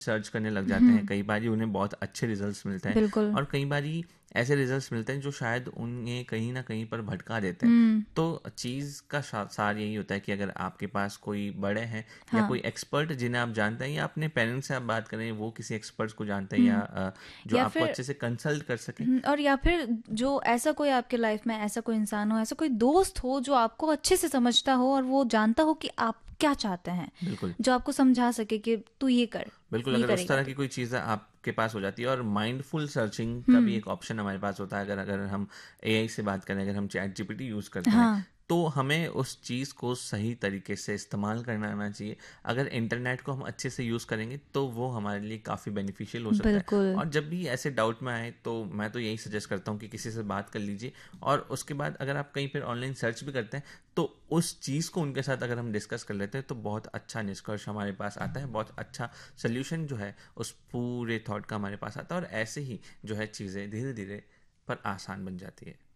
Search करने लग जाते हैं, कई बार उन्हें बहुत अच्छे रिजल्ट्स मिलते हैं, बिल्कुल। और कई बार ऐसे रिजल्ट्स मिलते हैं जो शायद उन्हें कहीं ना कहीं पर भटका देते हैं। हम्म। तो चीज़ का सार यही होता है कि अगर आपके पास कोई बड़े हैं या हाँ। कोई एक्सपर्ट जिन्हें आप जानते हैं, या अपने पेरेंट्स से आप बात करें, वो किसी एक्सपर्ट्स को जानते हैं, या हम्म। जो या आपको फिर अच्छे से कंसल्ट कर सके। और या फिर जो ऐसा कोई आपके लाइफ में ऐसा कोई इंसान हो, ऐसा कोई दोस्त हो जो आपको अच्छे से समझता हो और वो जानता हो कि आप क्या चाहते हैं, बिल्कुल। जो आपको समझा सके कि तू ये कर, बिल्कुल, ये अगर उस करेगा तरह तो। की कोई चीज़ आपके पास हो जाती है, और माइंडफुल सर्चिंग का भी हम्म। एक ऑप्शन हमारे पास होता है, अगर अगर हम एआई से बात करें, अगर हम चैट जीपीटी यूज़ करते हैं, हाँ। तो हमें उस चीज़ को सही तरीके से इस्तेमाल करना आना चाहिए। अगर इंटरनेट को हम अच्छे से यूज़ करेंगे तो वो हमारे लिए काफ़ी बेनिफिशियल हो सकता है। बिल्कुल। और जब भी ऐसे डाउट में आए तो मैं तो यही सजेस्ट करता हूँ कि किसी से बात कर लीजिए, और उसके बाद अगर आप कहीं पर ऑनलाइन सर्च भी करते हैं, तो उस चीज़ को उनके साथ अगर हम डिस्कस कर लेते हैं, तो बहुत अच्छा निष्कर्ष हमारे पास आता है, बहुत अच्छा सोल्यूशन जो है उस पूरे थॉट का हमारे पास आता है, और ऐसे ही जो है चीज़ें धीरे धीरे पर आसान बन जाती है।